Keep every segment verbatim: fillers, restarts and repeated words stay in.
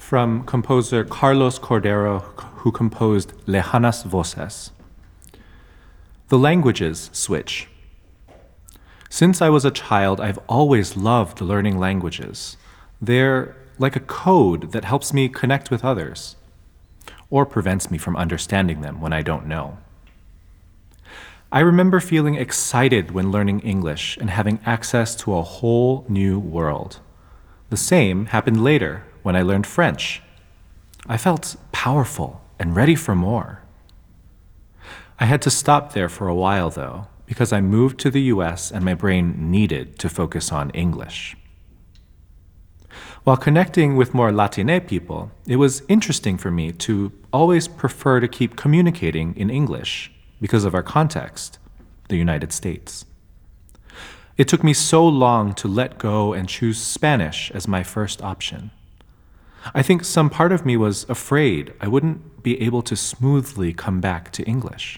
from composer Carlos Cordero, who composed Lejanas Voces. The languages switch. Since I was a child, I've always loved learning languages. They're like a code that helps me connect with others, or prevents me from understanding them when I don't know. I remember feeling excited when learning English and having access to a whole new world. The same happened later when I learned French. I felt powerful and ready for more. I had to stop there for a while, though, because I moved to the U S and my brain needed to focus on English. While connecting with more Latine people, it was interesting for me to always prefer to keep communicating in English because of our context, the United States. It took me so long to let go and choose Spanish as my first option. I think some part of me was afraid I wouldn't be able to smoothly come back to English.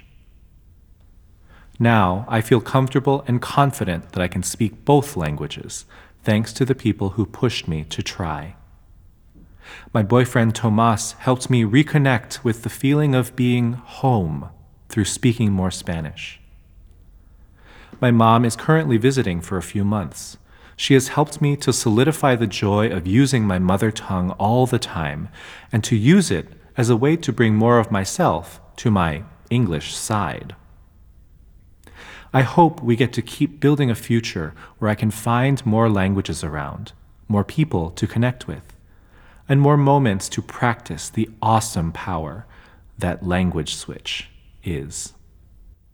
Now, I feel comfortable and confident that I can speak both languages, thanks to the people who pushed me to try. My boyfriend Tomas helped me reconnect with the feeling of being home through speaking more Spanish. My mom is currently visiting for a few months. She has helped me to solidify the joy of using my mother tongue all the time and to use it as a way to bring more of myself to my English side. I hope we get to keep building a future where I can find more languages around, more people to connect with, and more moments to practice the awesome power that language switch is.